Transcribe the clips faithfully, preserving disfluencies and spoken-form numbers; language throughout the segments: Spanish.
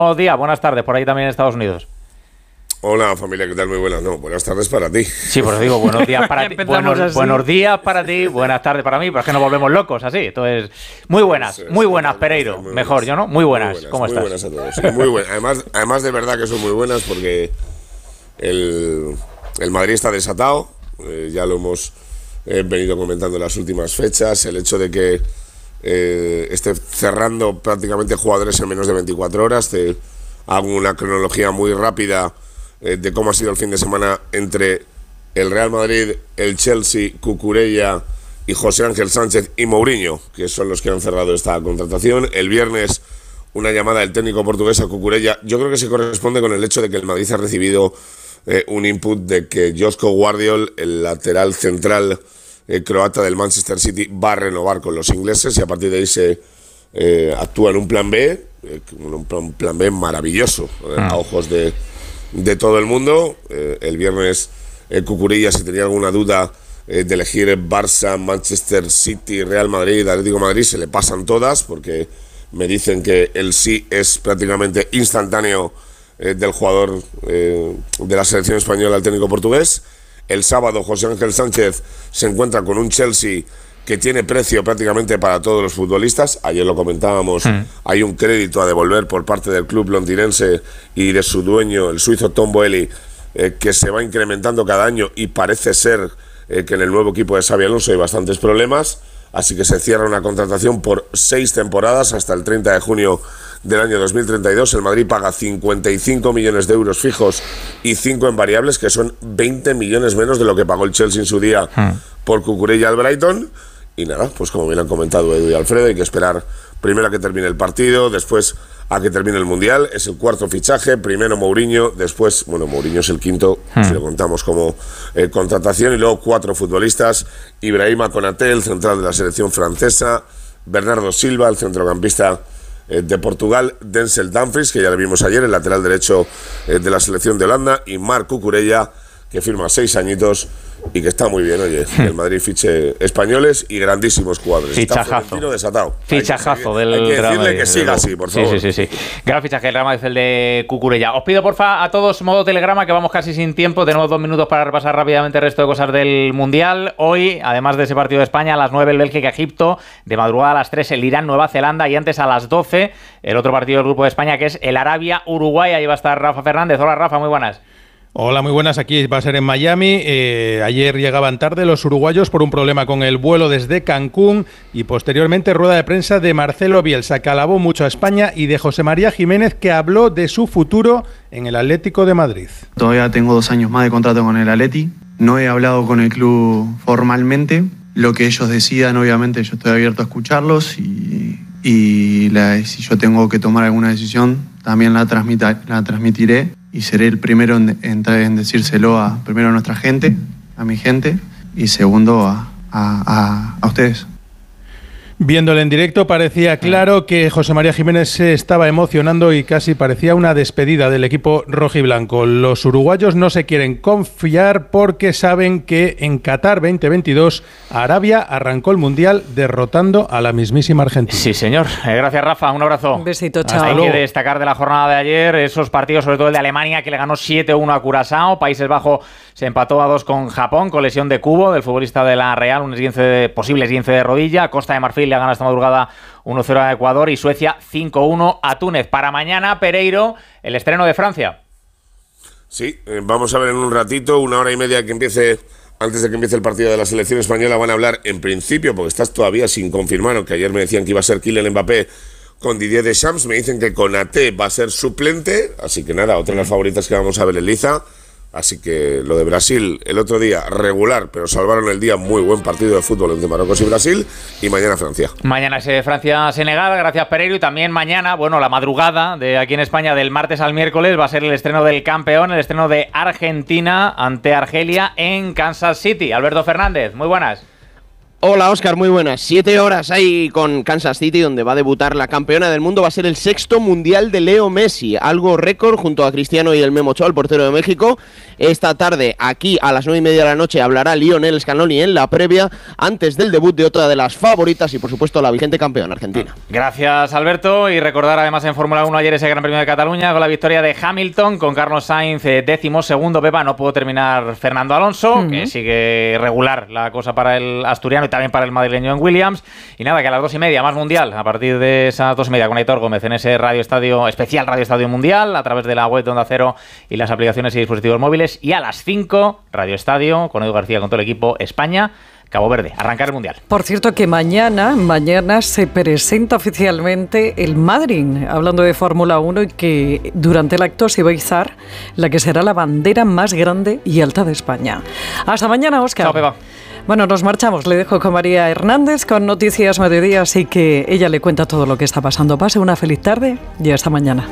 Buenos días, buenas tardes, por ahí también en Estados Unidos. Hola familia, ¿qué tal? Muy buenas. No, buenas tardes para ti. Sí, pues digo, buenos días para ti. Buenos, buenos días para ti, buenas tardes para mí, pero es que nos volvemos locos así. Entonces, muy buenas, es, muy buenas, Pereiro. Muy Mejor, buenas. Yo no, muy buenas. Muy buenas ¿Cómo muy estás? Buenas a todos. Sí, muy buenas. Además, además de verdad que son muy buenas porque el, el Madrid está desatado. Eh, ya lo hemos eh, venido comentando en las últimas fechas. El hecho de que eh, esté cerrando prácticamente jugadores en menos de veinticuatro horas. Te hago una cronología muy rápida de cómo ha sido el fin de semana entre el Real Madrid, el Chelsea, Cucurella y José Ángel Sánchez y Mourinho, que son los que han cerrado esta contratación. El viernes, una llamada del técnico portugués a Cucurella. Yo creo que se corresponde con el hecho de que el Madrid ha recibido eh, un input de que Josko Guardiol, el lateral central eh, croata del Manchester City, va a renovar con los ingleses y a partir de ahí se eh, actúa en un plan B, eh, un, plan, un plan B maravilloso eh, a ojos de de todo el mundo. Eh, el viernes eh, Cucurella, si tenía alguna duda eh, de elegir Barça, Manchester City, Real Madrid, Atlético de Madrid, se le pasan todas porque me dicen que el sí es prácticamente instantáneo eh, del jugador eh, de la selección española al técnico portugués. El sábado José Ángel Sánchez se encuentra con un Chelsea que tiene precio prácticamente para todos los futbolistas. Ayer lo comentábamos, mm. hay un crédito a devolver por parte del club londinense y de su dueño, el suizo Tom Boehly, eh, que se va incrementando cada año y parece ser eh, que en el nuevo equipo de Xabi Alonso hay bastantes problemas, así que se cierra una contratación por seis temporadas hasta el treinta de junio del año dos mil treinta y dos. El Madrid paga cincuenta y cinco millones de euros fijos y cinco en variables, que son veinte millones menos de lo que pagó el Chelsea en su día mm. por Cucurella al Brighton. Y nada, pues como bien han comentado Edu y Alfredo, hay que esperar primero a que termine el partido, después a que termine el Mundial. Es el cuarto fichaje, primero Mourinho, después, bueno, Mourinho es el quinto, hmm. si lo contamos como eh, contratación, y luego cuatro futbolistas: Ibrahima Konaté, el central de la selección francesa; Bernardo Silva, el centrocampista eh, de Portugal; Denzel Dumfries, que ya le vimos ayer, el lateral derecho eh, de la selección de Holanda; y Marc Cucurella, que firma seis añitos y que está muy bien, oye, que el Madrid fiche españoles y grandísimos jugadores. Fichajazo. Está desatado. Fichajazo hay que, del Hay que decirle Madrid, que siga así, por favor. Sí, sí, sí, sí. Gran fichaje el Real Madrid, el de Cucurella. Os pido, porfa, a todos modo telegrama, que vamos casi sin tiempo. Tenemos dos minutos para repasar rápidamente el resto de cosas del Mundial. Hoy, además de ese partido de España, a las nueve el Bélgica-Egipto, de madrugada a las tres el Irán-Nueva Zelanda y antes a las doce el otro partido del grupo de España, que es el Arabia-Uruguay. Ahí va a estar Rafa Fernández. Hola, Rafa, muy buenas. Hola, muy buenas. Aquí va a ser en Miami. Eh, ayer llegaban tarde los uruguayos por un problema con el vuelo desde Cancún y posteriormente rueda de prensa de Marcelo Bielsa, que alabó mucho a España, y de José María Jiménez, que habló de su futuro en el Atlético de Madrid. Todavía tengo dos años más de contrato con el Atleti. No he hablado con el club formalmente. Lo que ellos decidan, obviamente, yo estoy abierto a escucharlos y, y la, si yo tengo que tomar alguna decisión, también la, transmita, la transmitiré. Y seré el primero en, en, en decírselo a, primero a nuestra gente, a mi gente, y segundo a, a, a, a ustedes. Viéndole en directo parecía claro que José María Jiménez se estaba emocionando y casi parecía una despedida del equipo rojiblanco. Los uruguayos no se quieren confiar porque saben que en Qatar veinte veintidós Arabia arrancó el Mundial derrotando a la mismísima Argentina. Sí, señor. Eh, gracias, Rafa. Un abrazo. Un besito, chao. Hay que destacar de la jornada de ayer esos partidos, sobre todo el de Alemania, que le ganó siete uno a Curazao. Países Bajos se empató a dos con Japón, con lesión de Cubo, del futbolista de la Real, un esguince de, posible esguince de rodilla. Costa de Marfil le ha ganado esta madrugada uno cero a Ecuador y Suecia cinco uno a Túnez. Para mañana, Pereiro, el estreno de Francia. Sí, eh, vamos a ver en un ratito, una hora y media que empiece, antes de que empiece el partido de la selección española, van a hablar en principio, porque estás todavía sin confirmar, aunque ayer me decían que iba a ser Kylian Mbappé con Didier Deschamps, me dicen que Konaté va a ser suplente, así que nada, otra de las favoritas que vamos a ver en liza. Así que lo de Brasil el otro día regular, pero salvaron el día, muy buen partido de fútbol entre Marruecos y Brasil, y mañana Francia. Mañana es Francia-Senegal, gracias Pereiro, y también mañana, bueno, la madrugada de aquí en España del martes al miércoles va a ser el estreno del campeón, el estreno de Argentina ante Argelia en Kansas City. Alberto Fernández, muy buenas. Hola Óscar, muy buenas. Siete horas ahí con Kansas City, donde va a debutar la campeona del mundo. Va a ser el sexto mundial de Leo Messi, algo récord junto a Cristiano y el Memo Ochoa, el portero de México. Esta tarde, aquí a las nueve y media de la noche, hablará Lionel Scaloni en la previa, antes del debut de otra de las favoritas y por supuesto la vigente campeona argentina. Gracias, Alberto, y recordar además en Fórmula uno ayer ese Gran Premio de Cataluña con la victoria de Hamilton, con Carlos Sainz eh, décimo segundo. Pepa, no pudo terminar Fernando Alonso, uh-huh. que sigue regular la cosa para el asturiano y también para el madrileño en Williams. Y nada, que a las dos y media, más mundial, a partir de esas dos y media con Aitor Gómez en ese Radio Estadio, especial Radio Estadio Mundial, a través de la web de Onda Cero y las aplicaciones y dispositivos móviles. Y a las cinco, Radio Estadio, con Edu García, con todo el equipo, España, Cabo Verde, arrancar el Mundial. Por cierto que mañana, mañana se presenta oficialmente el Madryn, hablando de Fórmula uno, y que durante el acto se va a izar la que será la bandera más grande y alta de España. Hasta mañana, Óscar. Chao, Pepa. Bueno, nos marchamos. Le dejo con María Hernández con Noticias Mediodía, así que ella le cuenta todo lo que está pasando. Pase una feliz tarde y hasta mañana.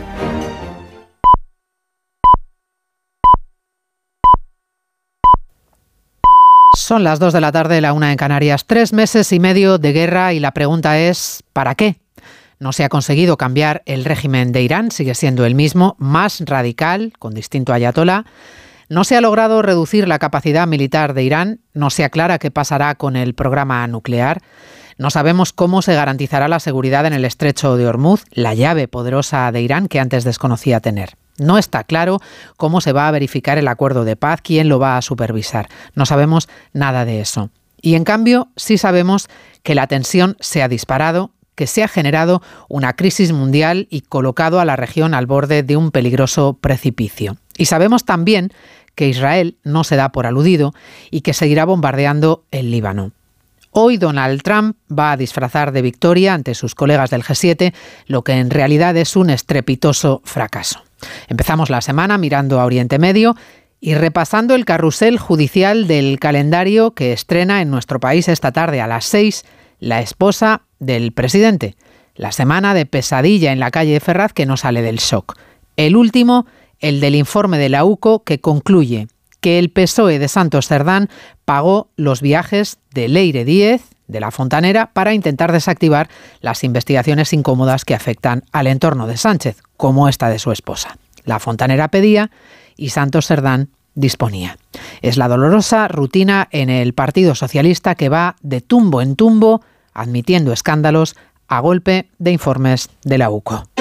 Son las dos de la tarde, la una en Canarias. Tres meses y medio de guerra y la pregunta es ¿para qué? No se ha conseguido cambiar el régimen de Irán, sigue siendo el mismo, más radical, con distinto ayatolá. No se ha logrado reducir la capacidad militar de Irán, no se aclara qué pasará con el programa nuclear. No sabemos cómo se garantizará la seguridad en el estrecho de Hormuz, la llave poderosa de Irán que antes desconocía tener. No está claro cómo se va a verificar el acuerdo de paz, quién lo va a supervisar. No sabemos nada de eso. Y en cambio, sí sabemos que la tensión se ha disparado, que se ha generado una crisis mundial y colocado a la región al borde de un peligroso precipicio. Y sabemos también que Israel no se da por aludido y que seguirá bombardeando el Líbano. Hoy Donald Trump va a disfrazar de victoria ante sus colegas del G siete lo que en realidad es un estrepitoso fracaso. Empezamos la semana mirando a Oriente Medio y repasando el carrusel judicial del calendario que estrena en nuestro país esta tarde a las seis la esposa del presidente. La semana de pesadilla en la calle de Ferraz que no sale del shock. El último, el del informe de la U C O que concluye que el P S O E de Santos Cerdán pagó los viajes de Leire Díez, de la Fontanera, para intentar desactivar las investigaciones incómodas que afectan al entorno de Sánchez, como esta de su esposa. La Fontanera pedía y Santos Cerdán disponía. Es la dolorosa rutina en el Partido Socialista que va de tumbo en tumbo, admitiendo escándalos a golpe de informes de la U C O.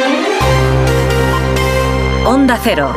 Onda Cero.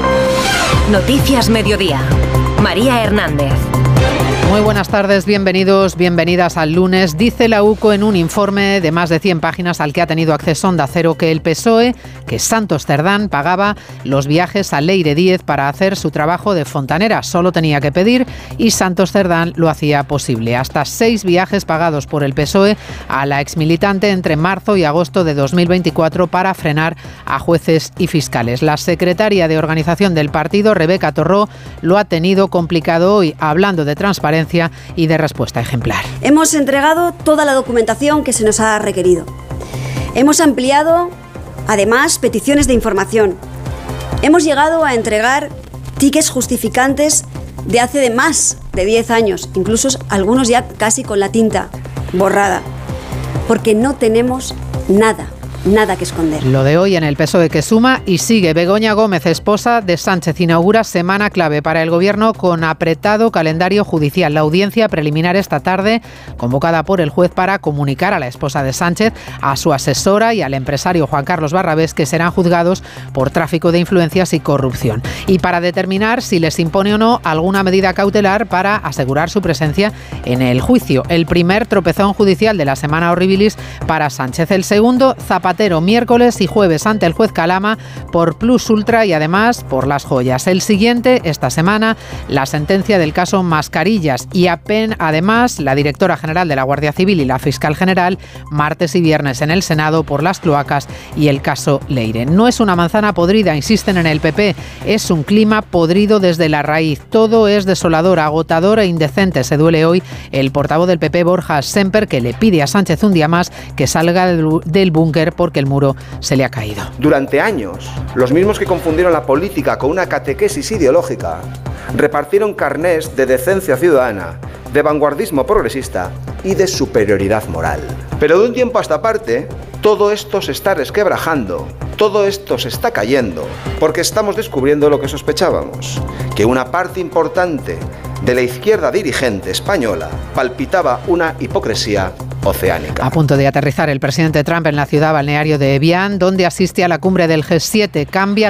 Noticias Mediodía. María Hernández. Muy buenas tardes, bienvenidos, bienvenidas al lunes. Dice la U C O en un informe de más de cien páginas al que ha tenido acceso Onda Cero que el P S O E, que Santos Cerdán pagaba los viajes a Leire Díez para hacer su trabajo de fontanera. Solo tenía que pedir y Santos Cerdán lo hacía posible. Hasta seis viajes pagados por el P S O E a la exmilitante entre marzo y agosto de dos mil veinticuatro para frenar a jueces y fiscales. La secretaria de organización del partido, Rebeca Torró, lo ha tenido complicado hoy, hablando de transparencia y de respuesta ejemplar. Hemos entregado toda la documentación que se nos ha requerido. Hemos ampliado, además, peticiones de información. Hemos llegado a entregar tickets justificantes de hace de más de diez años, incluso algunos ya casi con la tinta borrada, porque no tenemos nada. Nada que esconder. Lo de hoy en el P S O E que suma y sigue. Begoña Gómez, esposa de Sánchez, inaugura semana clave para el Gobierno con apretado calendario judicial. La audiencia preliminar esta tarde, convocada por el juez para comunicar a la esposa de Sánchez, a su asesora y al empresario Juan Carlos Barrabés, que serán juzgados por tráfico de influencias y corrupción. Y para determinar si les impone o no alguna medida cautelar para asegurar su presencia en el juicio. El primer tropezón judicial de la semana horribilis para Sánchez. El segundo, Zapatero. Miércoles y jueves ante el juez Calama por Plus Ultra y además por las joyas. El siguiente, esta semana, la sentencia del caso Mascarillas y apen, además la directora general de la Guardia Civil y la fiscal general martes y viernes en el Senado por las cloacas y el caso Leire. No es una manzana podrida, insisten en el P P, es un clima podrido desde la raíz. Todo es desolador, agotador e indecente. Se duele hoy el portavoz del P P, Borja Semper, que le pide a Sánchez un día más que salga del búnker porque el muro se le ha caído. Durante años, los mismos que confundieron la política con una catequesis ideológica repartieron carnés de decencia ciudadana, de vanguardismo progresista y de superioridad moral. Pero de un tiempo a esta parte, todo esto se está resquebrajando, todo esto se está cayendo, porque estamos descubriendo lo que sospechábamos, que una parte importante de la izquierda dirigente española palpitaba una hipocresía oceánica. A punto de aterrizar el presidente Trump en la ciudad balneario de Evian, donde asiste a la cumbre del G siete, cambia